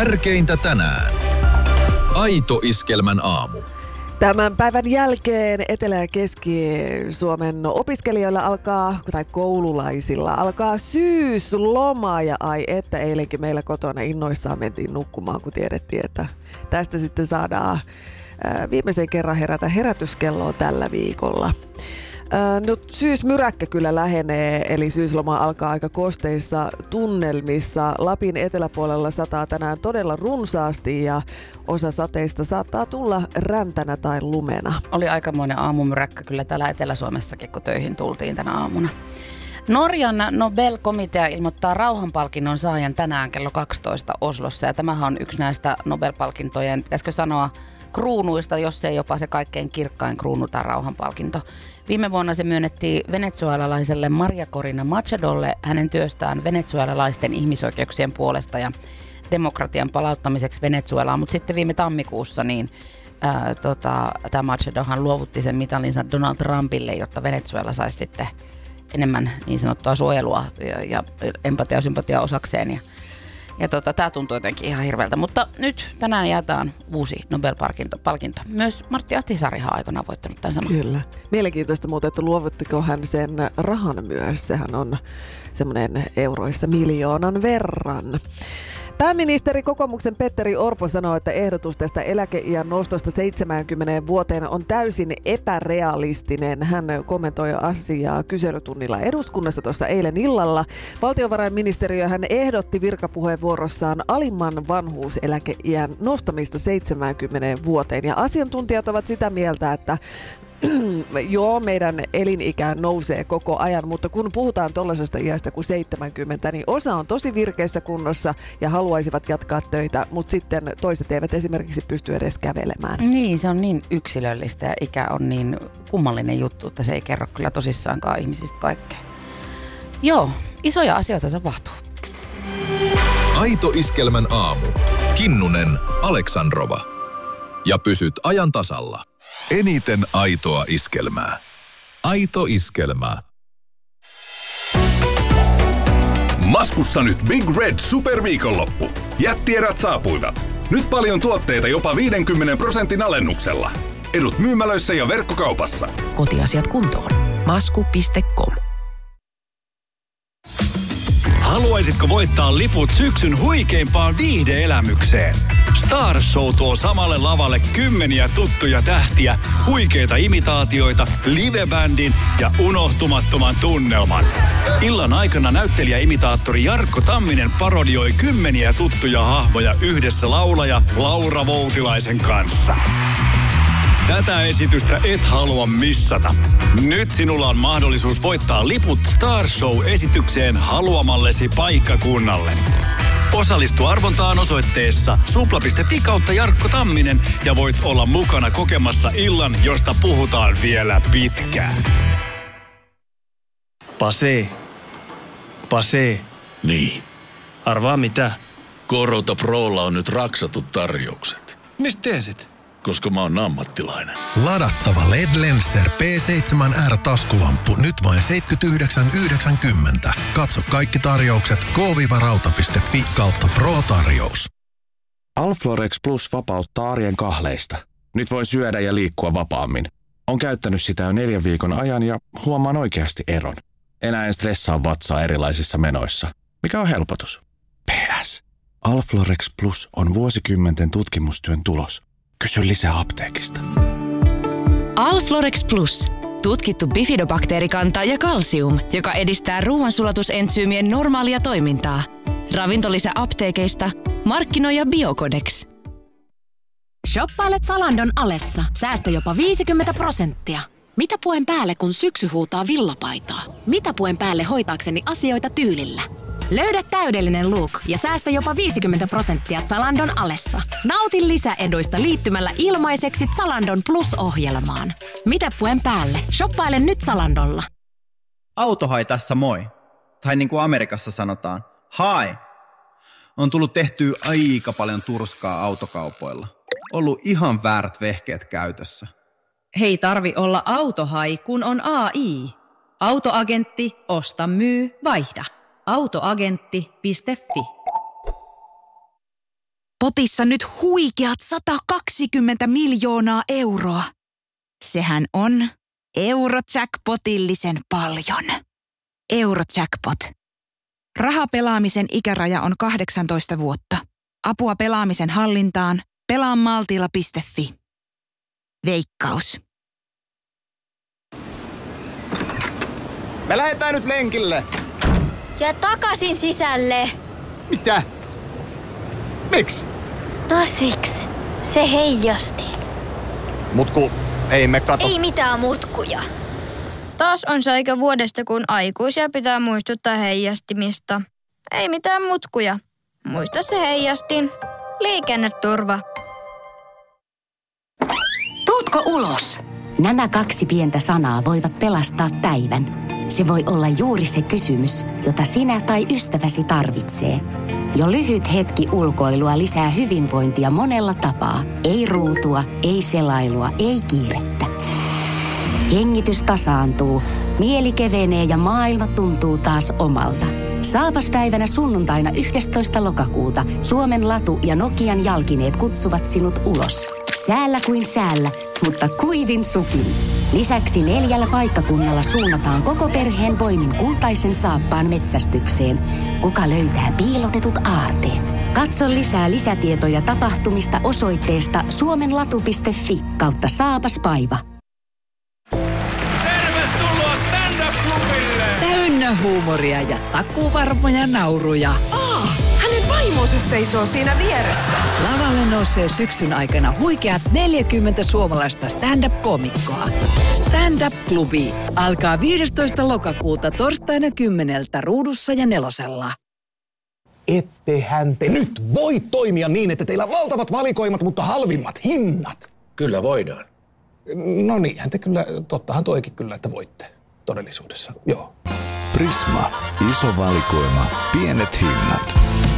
Tärkeintä tänään. Aito Iskelmän aamu. Tämän päivän jälkeen Etelä- ja Keski-Suomen opiskelijoilla tai koululaisilla alkaa syysloma. Ja ai että eilenkin meillä kotona innoissaan mentiin nukkumaan, kun tiedettiin, että tästä sitten saadaan viimeisen kerran herätä herätyskelloon tällä viikolla. Nyt syysmyräkkä kyllä lähenee, eli syysloma alkaa aika kosteissa tunnelmissa. Lapin eteläpuolella sataa tänään todella runsaasti ja osa sateista saattaa tulla räntänä tai lumena. Oli aikamoinen aamumyräkkä kyllä täällä Etelä-Suomessakin, kun töihin tultiin tänä aamuna. Norjan Nobel-komitea ilmoittaa rauhanpalkinnon saajan tänään kello 12 Oslossa. Ja tämähän on yksi näistä Nobel-palkintojen, pitäisikö sanoa, kruunuista, jos ei jopa se kaikkein kirkkain kruunu tai rauhanpalkinto. Viime vuonna se myönnettiin venezuelalaiselle Maria Corina Machadolle hänen työstään venezuelalaisten ihmisoikeuksien puolesta ja demokratian palauttamiseksi Venezuelaan. Mutta sitten viime tammikuussa tämä Machadohan luovutti sen mitallinsa Donald Trumpille, jotta Venezuela saisi sitten enemmän niin sanottua suojelua ja empatia ja sympatia osakseen. Ja tämä tuntuu jotenkin ihan hirveältä, mutta nyt tänään jaetaan uusi Nobel-palkinto. Myös Martti Ahtisaarihan on aikanaan voittanut tämän saman. Kyllä. Mielenkiintoista muuten, että luovuttiko hän sen rahan myös. Sehän on semmoinen euroissa 1 miljoonan verran. Pääministeri kokoomuksen Petteri Orpo sanoi, että ehdotus tästä eläkeiän nostosta 70 vuoteen on täysin epärealistinen. Hän kommentoi asiaa kyselytunnilla eduskunnassa tuossa eilen illalla. Valtiovarainministeriö hän ehdotti virkapuheenvuorossaan alimman vanhuuseläkeiän nostamista 70 vuoteen. Ja asiantuntijat ovat sitä mieltä, että joo, meidän elinikä nousee koko ajan, mutta kun puhutaan tuollaisesta iästä kuin 70, niin osa on tosi virkeässä kunnossa ja haluaisivat jatkaa töitä, mutta sitten toiset eivät esimerkiksi pysty edes kävelemään. Niin, se on niin yksilöllistä ja ikä on niin kummallinen juttu, että se ei kerro kyllä tosissaankaan ihmisistä kaikkea. Joo, isoja asioita tapahtuu. Aito Iskelmän aamu. Kinnunen, Aleksandrova. Ja pysyt ajan tasalla. Eniten aitoa iskelmää. Aito Iskelmä. Maskussa nyt Big Red superviikonloppu. Jättierät saapuivat. Nyt paljon tuotteita jopa 50% alennuksella. Edut myymälöissä ja verkkokaupassa. Kotiasiat kuntoon. Masku.com. Haluaisitko voittaa liput syksyn huikeimpaan viihde-elämykseen? Star Show tuo samalle lavalle kymmeniä tuttuja tähtiä, huikeita imitaatioita, livebändin ja unohtumattoman tunnelman. Illan aikana näyttelijä-imitaattori Jarkko Tamminen parodioi kymmeniä tuttuja hahmoja yhdessä laulaja Laura Voutilaisen kanssa. Tätä esitystä et halua missata. Nyt sinulla on mahdollisuus voittaa liput Star Show-esitykseen haluamallesi paikkakunnalle. Osallistu arvontaan osoitteessa supla.fi/Jarkko Tamminen ja voit olla mukana kokemassa illan, josta puhutaan vielä pitkään. Pase. Niin. Arvaa mitä? Korota Prolla on nyt raksatut tarjoukset. Mistä tiesit? Koska mä oon ammattilainen. Ladattava LED Lenser P7R taskulamppu nyt vain 79,90. Katso kaikki tarjoukset k-rauta.fi/Pro-tarjous. Alflorex Plus vapauttaa arjen kahleista. Nyt voi syödä ja liikkua vapaammin. On käyttänyt sitä jo 4 viikon ajan ja huomaan oikeasti eron. Enää en stressaa vatsaa erilaisissa menoissa. Mikä on helpotus? PS. Alflorex Plus on vuosikymmenten tutkimustyön tulos. Kysy lisää apteekista. Alflorex Plus. Tutkittu bifidobakteerikanta ja kalsium, joka edistää ruoansulatusentsyymien normaalia toimintaa. Ravintolisä apteekeista. Markkinoija Biocodex. Shoppailet Zalandon alessa. Säästä jopa 50%. Mitä puen päälle, kun syksy huutaa villapaitaa? Mitä puen päälle hoitaakseni asioita tyylillä? Löydä täydellinen look ja säästä jopa 50% Zalandon alessa. Nauti lisäeduista liittymällä ilmaiseksi Zalandon Plus-ohjelmaan. Mitä puen päälle? Shoppaile nyt Zalandolla. Autohai tässä moi. Tai niin kuin Amerikassa sanotaan, hi. On tullut tehtyä aika paljon turskaa autokaupoilla. Ollut ihan väärät vehkeet käytössä. Hei tarvi olla autohai, kun on AI. Autoagentti, osta, myy, vaihda. Autoagentti.fi. potissa nyt huikeat 120 miljoonaa euroa. Sehän on Eurojackpotillisen paljon. Eurojackpot. Rahapelaamisen ikäraja on 18 vuotta. Apua pelaamisen hallintaan. Pelaamaltilla.fi. Veikkaus. Me lähdetään nyt lenkille. Ja takaisin sisälle. Mitä? Miksi? No siksi. Se heijasti. Mutku, ei me kato. Ei mitään mutkuja. Taas on se aika vuodesta, kun aikuisia pitää muistuttaa heijastimista. Ei mitään mutkuja. Muista se heijastin. Liikenneturva. Tuutko ulos? Nämä 2 pientä sanaa voivat pelastaa päivän. Se voi olla juuri se kysymys, jota sinä tai ystäväsi tarvitsee. Jo lyhyt hetki ulkoilua lisää hyvinvointia monella tapaa. Ei ruutua, ei selailua, ei kiirettä. Hengitys tasaantuu, mieli kevenee ja maailma tuntuu taas omalta. Saapaspäivänä sunnuntaina 11. lokakuuta Suomen Latu ja Nokian jalkineet kutsuvat sinut ulos. Säällä kuin säällä, mutta kuivin sukin. Lisäksi 4 paikkakunnalla suunnataan koko perheen voimin kultaisen saappaan metsästykseen. Kuka löytää piilotetut aarteet? Katso lisää lisätietoja tapahtumista osoitteesta suomenlatu.fi/saapaspaiva. Tervetuloa stand-up-klubille! Täynnä huumoria ja takuvarmoja nauruja. Hänen vaimonsa seisoo siinä vieressä. Lavalle nousee syksyn aikana huikeat 40 suomalaista stand-up-komikkoa. Stand-up-klubi alkaa 15. lokakuuta torstaina 10 Ruudussa ja 4. Ettehän te nyt voi toimia niin, että teillä on valtavat valikoimat, mutta halvimmat hinnat. Kyllä voidaan. No niinhän te kyllä, tottahan toikin kyllä, että voitte todellisuudessa, joo. Prisma. Iso valikoima, pienet hinnat.